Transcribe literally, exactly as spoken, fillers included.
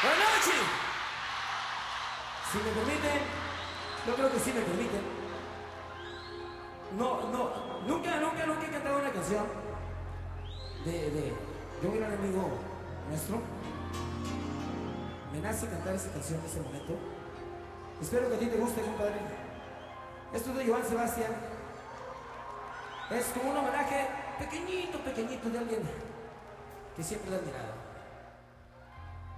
Buenas noches. Si me permiten, yo creo que sí me permiten. No, no, nunca, nunca, nunca he cantado una canción de, de, de un gran amigo nuestro. Me nace cantar esa canción en ese momento. Espero que a ti te guste, compadre. Esto es de Joan Sebastián. Es como un homenaje pequeñito, pequeñito de alguien que siempre lo he admirado.